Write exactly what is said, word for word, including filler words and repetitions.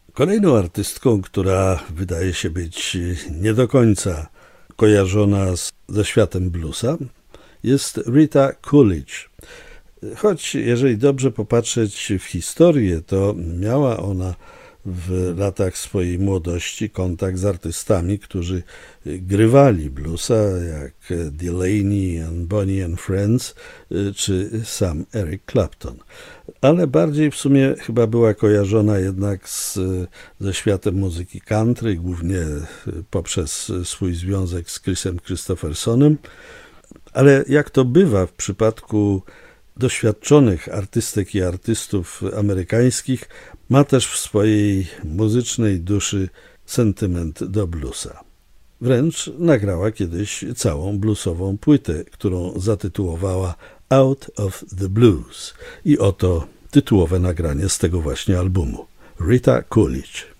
Kolejną artystką, która wydaje się być nie do końca kojarzona z, ze światem bluesa, jest Rita Coolidge. Choć jeżeli dobrze popatrzeć w historię, to miała ona w latach swojej młodości kontakt z artystami, którzy grywali bluesa, jak Delaney and Bonnie and Friends, czy sam Eric Clapton. Ale bardziej w sumie chyba była kojarzona jednak z, ze światem muzyki country, głównie poprzez swój związek z Chrisem Christophersonem. Ale jak to bywa w przypadku doświadczonych artystek i artystów amerykańskich, ma też w swojej muzycznej duszy sentyment do bluesa. Wręcz nagrała kiedyś całą bluesową płytę, którą zatytułowała Out of the Blues. I oto tytułowe nagranie z tego właśnie albumu. Rita Coolidge.